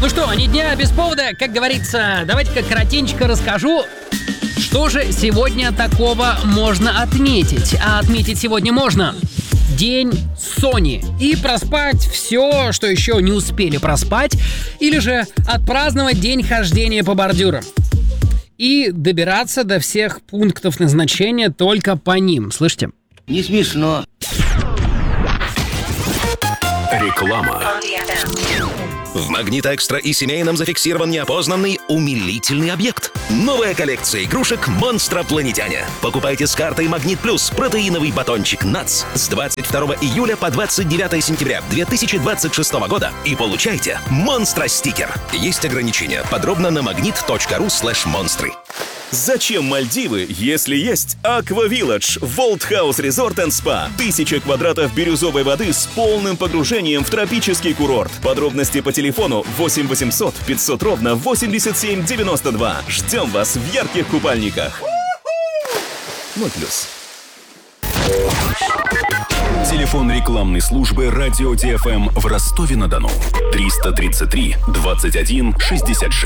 Ну что, ни дня без повода, как говорится, давайте-ка коротенько расскажу, что же сегодня такого можно отметить. А отметить сегодня можно День Sony. И проспать все, что еще не успели проспать, или же отпраздновать день хождения по бордюрам. И добираться до всех пунктов назначения только по ним. Слышите? Не смешно. Реклама. В «Магнит Экстра» и семейном зафиксирован неопознанный умилительный объект. Новая коллекция игрушек «Монстропланетяне». Покупайте с картой «Магнит Плюс» протеиновый батончик «НАЦ» с 22 июля по 29 сентября 2026 года и получайте «Монстро-стикер». Есть ограничения. Подробно на magnet.ru/монстры. Зачем Мальдивы, если есть Aqua Village, World House Resort and Spa? 1000 квадратов бирюзовой воды с полным погружением в тропический курорт. Подробности по телефону 8 800 500 ровно 87 92. Ждем вас в ярких купальниках. 0+. Телефон рекламной службы «Радио ТФМ» в Ростове-на-Дону. 333 21 66.